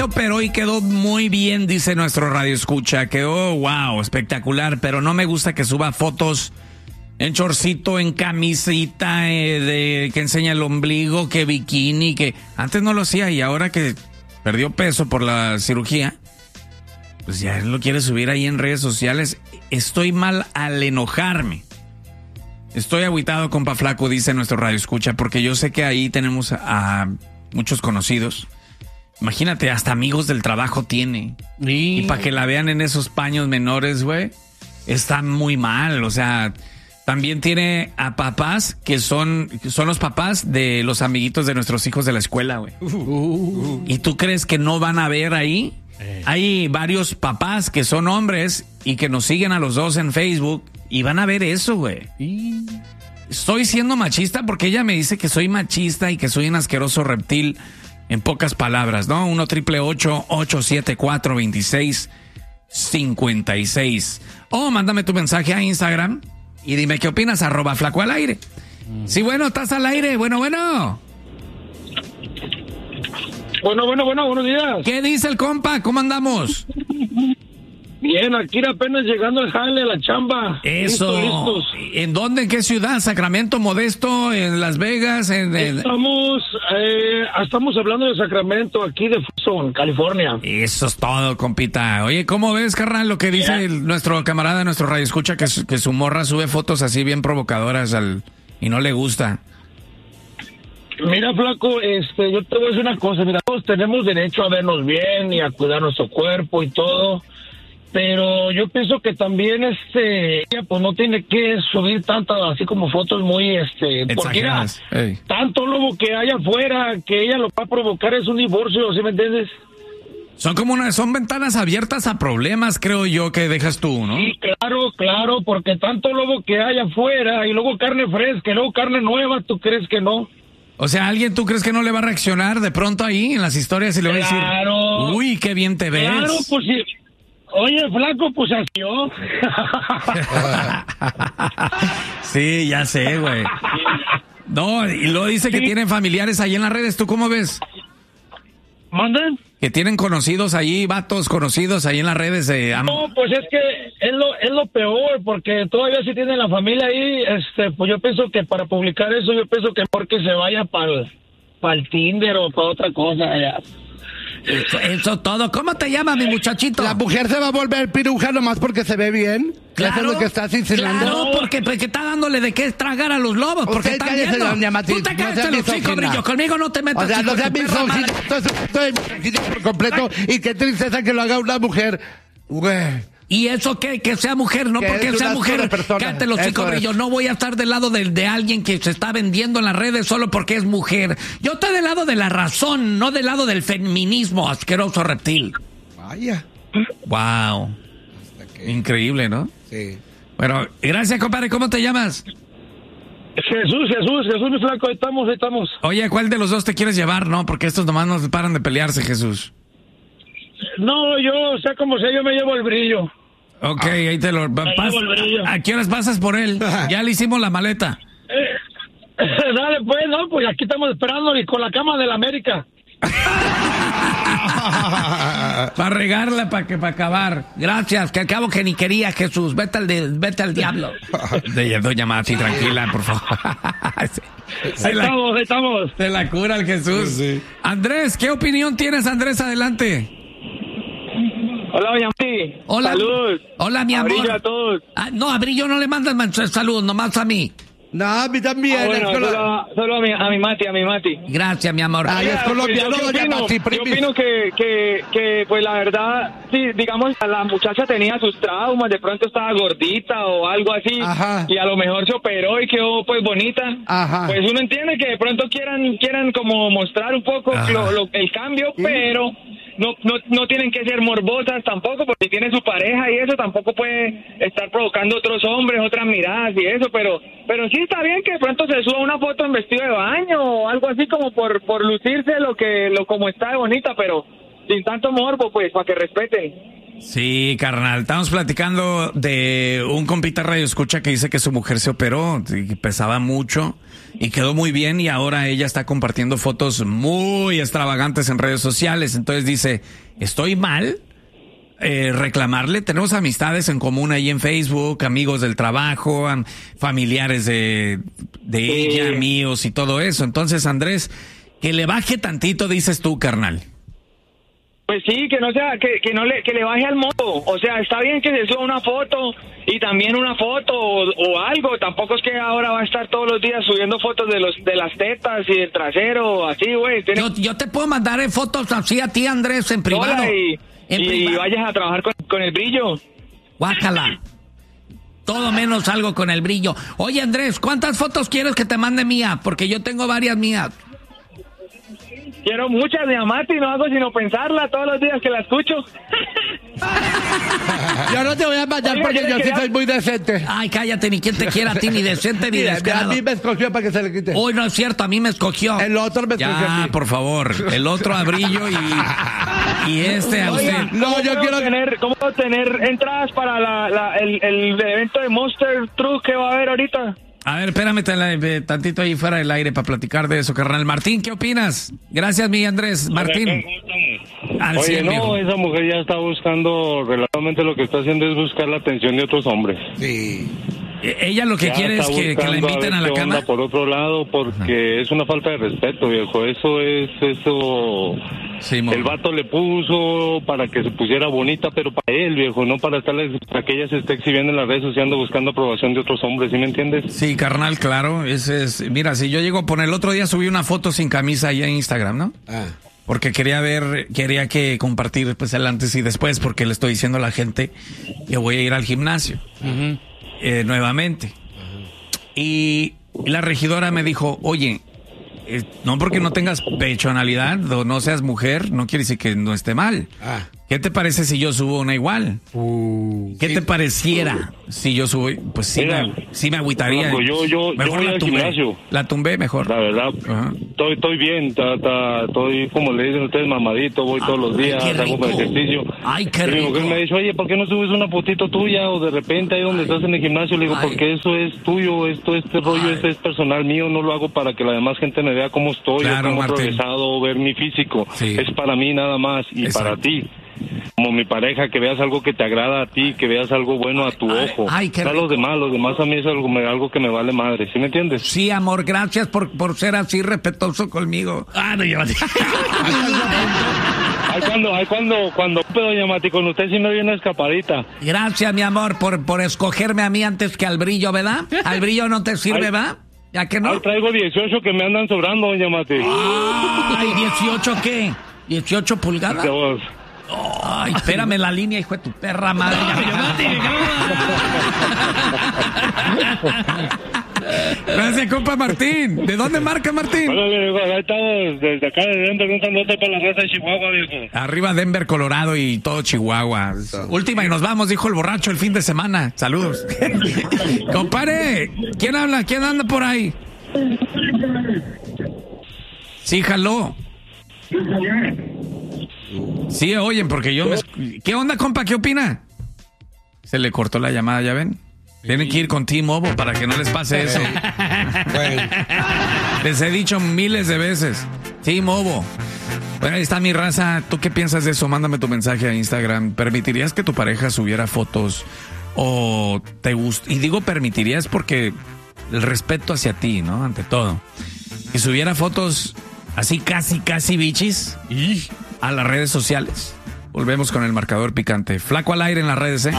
pero hoy quedó muy bien, dice nuestro radio escucha. Quedó, wow, espectacular, pero no me gusta que suba fotos en chorcito, en camisita, que enseña el ombligo, que bikini, que antes no lo hacía y ahora que perdió peso por la cirugía, pues ya él lo quiere subir ahí en redes sociales. Estoy mal al enojarme. Estoy agüitado, compa flaco, dice nuestro radio escucha, porque yo sé que ahí tenemos a muchos conocidos. Imagínate, hasta amigos del trabajo tiene. Y para que la vean en esos paños menores, güey, está muy mal. O sea, también tiene a papás que son los papás de los amiguitos de nuestros hijos de la escuela, güey. ¿Y tú crees que no van a ver ahí? Hay varios papás que son hombres y que nos siguen a los dos en Facebook y van a ver eso, güey. Estoy siendo machista porque ella me dice que soy machista y que soy un asqueroso reptil. En pocas palabras, ¿no? 1-888-874-2656. O mándame tu mensaje a Instagram y dime qué opinas, @flaco al aire. Sí, bueno, estás al aire. Bueno. Bueno, buenos días. ¿Qué dice el compa? ¿Cómo andamos? Bien, aquí apenas llegando al jale, a la chamba. Eso. Listos. ¿En dónde? ¿En qué ciudad? ¿Sacramento, Modesto, en Las Vegas? Estamos hablando de Sacramento, aquí de Tucson, California. Eso es todo, compita. Oye, ¿cómo ves, carnal, lo que dice nuestro camarada, nuestro radio escucha, que su morra sube fotos así bien provocadoras y no le gusta? Mira, flaco, yo te voy a decir una cosa. Mira, todos tenemos derecho a vernos bien y a cuidar nuestro cuerpo y todo. Pero yo pienso que también ella pues no tiene que subir tantas así como fotos muy porque tanto lobo que hay afuera que ella lo va a provocar es un divorcio, ¿sí me entiendes? Son ventanas abiertas a problemas, creo yo, que dejas tú, ¿no? Sí, claro, porque tanto lobo que hay afuera y luego carne fresca y luego carne nueva, ¿tú crees que no? O sea, ¿tú crees que no le va a reaccionar de pronto ahí en las historias y le va a decir, uy, qué bien te ves? Claro, pues sí. Oye, flaco, pues así yo. Sí, ya sé, güey. No, y luego dice que tienen familiares ahí en las redes. ¿Tú cómo ves? ¿Mandan? Que tienen conocidos ahí, vatos conocidos ahí en las redes. No, pues es que es lo peor, porque todavía si tienen la familia ahí, pues yo pienso que para publicar eso, yo pienso que mejor que se vaya para el Tinder o para otra cosa allá. Eso todo. ¿Cómo te llamas, mi muchachito? La mujer se va a volver piruja nomás porque se ve bien. Claro, eso es lo que estás insinuando. Claro, porque está dándole de qué tragar a los lobos. Porque Usted están viendo. Tú te cállate el hocico, Brillo. Conmigo no te metas. O sea, no seas misógino. Estoy por completo. Y qué tristeza que lo haga una mujer. Güey. ¿Y eso qué? Que sea mujer, no porque sea mujer. Cállate los hocico, Brillo. No voy a estar del lado de alguien que se está vendiendo en las redes solo porque es mujer. Yo estoy del lado de la razón, no del lado del feminismo, asqueroso reptil. Vaya. Wow. Increíble, ¿no? Sí. Bueno, gracias, compadre. ¿Cómo te llamas? Jesús, mi flaco. Ahí estamos. Oye, ¿cuál de los dos te quieres llevar, no? Porque estos nomás no paran de pelearse, Jesús. No, yo, sea como sea, yo me llevo el Brillo. Ok, ahí te lo... ¿A qué horas pasas por él? Ya le hicimos la maleta. Dale, pues, no, pues aquí estamos esperando y con la cama de la América. Para regarla, para acabar. Gracias, que al cabo que ni quería, Jesús. Vete al diablo. Doña Mati, tranquila, por favor. Ahí estamos. Se la cura el Jesús. Sí. Andrés, ¿qué opinión tienes, Andrés? Adelante. Hola, doña Mati. Hola. Salud. Hola, mi amor. Brillo a todos. No, a Brillo no le mandas saludos, nomás a mí. No, a mí también. Solo a mi Mati. Gracias, mi amor. Ay, es colombiano, doña Mati. Yo opino que, pues la verdad, sí, digamos, la muchacha tenía sus traumas, de pronto estaba gordita o algo así. Ajá. Y a lo mejor se operó y quedó, pues, bonita. Ajá. Pues uno entiende que de pronto quieran como mostrar un poco el cambio, pero... No tienen que ser morbosas tampoco, porque si tiene su pareja y eso, tampoco puede estar provocando otros hombres, otras miradas y eso, pero sí está bien que de pronto se suba una foto en vestido de baño o algo así como por lucirse como está de bonita, pero sin tanto morbo, pues, para que respeten. Sí, carnal, estamos platicando de un compita radio escucha que dice que su mujer se operó y pesaba mucho y quedó muy bien y ahora ella está compartiendo fotos muy extravagantes en redes sociales. Entonces dice, ¿estoy mal? Reclamarle. Tenemos amistades en común ahí en Facebook, amigos del trabajo, familiares de ella, míos y todo eso. Entonces, Andrés, que le baje tantito, dices tú, carnal. Pues sí, que no sea, que le baje al modo. O sea, está bien que se suba una foto y también una foto o algo. Tampoco es que ahora va a estar todos los días subiendo fotos de las tetas y del trasero, así, güey. Yo te puedo mandar fotos así a ti, Andrés, en privado. Y vayas a trabajar con el brillo. Guácala. Todo menos algo con el brillo. Oye, Andrés, ¿cuántas fotos quieres que te mande mía? Porque yo tengo varias mías. Quiero muchas, mi amate, y no hago sino pensarla todos los días que la escucho. Yo no te voy a mandar porque yo sí soy muy decente. Ay, cállate, ni quien te quiera a ti, ni decente ni descarado. A mí me escogió para que se le quite. Hoy no es cierto, a mí me escogió. El otro me escogió a mí. Por favor, el otro a Brillo y este a usted. No, yo quiero ¿Cómo tener entradas para el evento de Monster Truck que va a haber ahorita? A ver, espérame tantito ahí fuera del aire para platicar de eso, carnal. Martín, ¿qué opinas? Gracias, mi Andrés. Martín. Oye, no, esa mujer ya está buscando, relativamente lo que está haciendo es buscar la atención de otros hombres. Sí. Ella lo que ya quiere es que la inviten a la cama. Por otro lado, porque es una falta de respeto, viejo. Eso. Sí, el vato le puso para que se pusiera bonita, pero para él, viejo, no para que ella se esté exhibiendo en las redes sociales buscando aprobación de otros hombres, ¿sí me entiendes? Sí, carnal, claro. Mira, si yo llego a poner, el otro día subí una foto sin camisa ahí en Instagram, ¿no? Porque quería que compartir pues el antes y después, porque le estoy diciendo a la gente que voy a ir al gimnasio nuevamente. Y la regidora me dijo, oye, no porque no tengas pechonalidad o no seas mujer, no quiere decir que no esté mal. ¿Qué te parece si yo subo una igual? ¿Qué te pareciera si yo subo? Pues sí, sí me agüitaría. Yo voy al gimnasio. La tumbé mejor. La verdad, estoy bien, estoy como le dicen ustedes, mamadito, voy todos los días, hago ejercicio. Ay, qué rico. Y mi mujer me dice, oye, ¿por qué no subes una fotito tuya? O de repente ahí donde estás en el gimnasio, le digo, porque eso es tuyo, este rollo es personal mío, no lo hago para que la demás gente me vea cómo estoy, cómo he progresado, ver mi físico. Sí. Es para mí nada más y para ti. Como mi pareja, que veas algo que te agrada a ti, que veas algo bueno a tu ojo. A los demás a mí es algo que me vale madre, ¿sí me entiendes? Sí, amor, gracias por ser así respetuoso conmigo. No, llévate. Cuando puedo llamarte con usted sí me viene escapadita. Gracias, mi amor, por escogerme a mí antes que al Brillo, ¿verdad? Al Brillo no te sirve, ¿verdad? ¿Ya que no? Traigo 18 que me andan sobrando, doña Mati. Ay, ¿18 qué? ¿18 pulgadas? Ay, espérame en la línea, hijo de tu perra madre. Gracias, compa Martín. ¿De dónde marca, Martín? Hola, estamos desde acá de Denver, un saludo para la raza de Chihuahua, viejo. Arriba Denver, Colorado y todo Chihuahua. Última y nos vamos, dijo el borracho el fin de semana. Saludos. Compare, ¿quién habla? ¿Quién anda por ahí? Sí, jaló. Sí, oyen, porque yo ¿Qué onda, compa? ¿Qué opina? Se le cortó la llamada, ¿ya ven? Tienen que ir con T-Mobile para que no les pase eso. Les he dicho miles de veces. T-Mobile. Bueno, ahí está mi raza. ¿Tú qué piensas de eso? Mándame tu mensaje a Instagram. ¿Permitirías que tu pareja subiera fotos? ¿O te gusta? Y digo permitirías porque el respeto hacia ti, ¿no? Ante todo. Que subiera fotos así casi bichis a las redes sociales. Volvemos con el marcador picante. Flaco al aire en las redes, ¿eh?